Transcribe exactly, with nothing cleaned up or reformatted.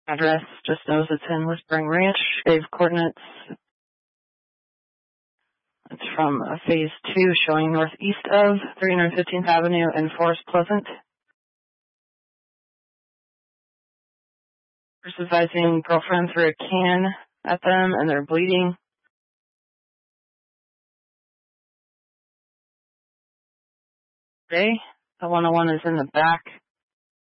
Address just knows it's in Whispering Ranch. Gave coordinates. It's from a phase two showing northeast of three hundred fifteenth Avenue in Forest Pleasant. First advising girlfriend threw a can at them and they're bleeding. Okay, the one oh one is in the back.